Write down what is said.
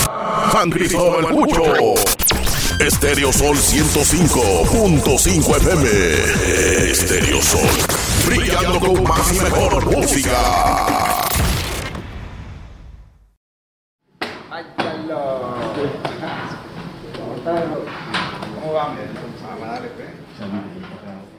San Cristóbal Pucho. Estéreo Sol 105.5 FM. Estéreo Sol, brillando con más y mejor música. ¿Cómo vamos? Vamos a darle fe.